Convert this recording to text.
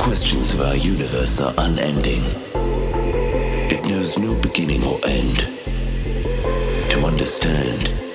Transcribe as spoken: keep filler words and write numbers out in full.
questions of our universe are unending. It knows no beginning or end. To understand